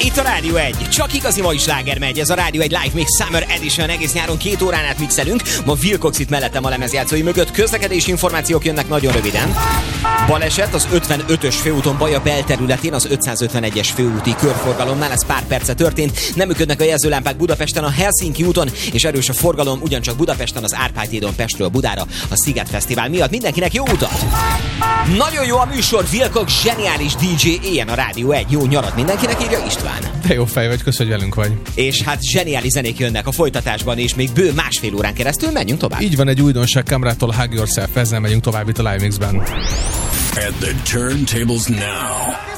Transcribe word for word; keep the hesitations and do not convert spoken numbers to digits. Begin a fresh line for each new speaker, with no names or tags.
Itt a Rádió egy. Csak igazi mai sláger megy. Ez a Rádió egy Live Mix Summer Edition. Egész nyáron két órán át mixelünk. Ma Will Cox itt mellettem a lemezjátszói mögött. Közlekedési információk jönnek nagyon röviden. Baleset az ötvenötös főúton Baja belterületén, az ötszázötvenegyes főúti körforgalomnál. Ez pár perce történt. Nem működnek a jelzőlámpák Budapesten, a Helsinki úton, és erős a forgalom ugyancsak Budapesten, az Árpád hídon Pestről Budára, a Sziget Fesztivál miatt. Mindenkinek jó utat! Nagyon jó a műsor, Will Cox, zseniális dé dzsé, éljen a Rádió egy. Jó nyarat mindenkinek, írja István.
De jó fej vagy, köszönjük, hogy velünk vagy.
És hát zseniális zenék jönnek a folytatásban, és még bő másfél órán keresztül menjünk tovább.
Így van, egy újdonság Camrától, Hug Yourself, ezzel megyünk tovább itt a Live Mixben.
At the turntables now.